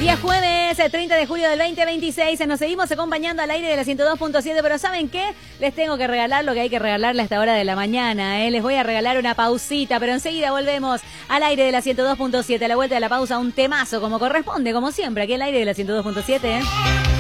Día jueves, 30 de julio del 2026. Nos seguimos acompañando al aire de la 102.7, pero ¿saben qué? Les tengo que regalar lo que hay que regalarle a esta hora de la mañana. Les voy a regalar una pausita, pero enseguida volvemos al aire de la 102.7. A la vuelta de la pausa, un temazo como corresponde, como siempre, aquí al aire de la 102.7.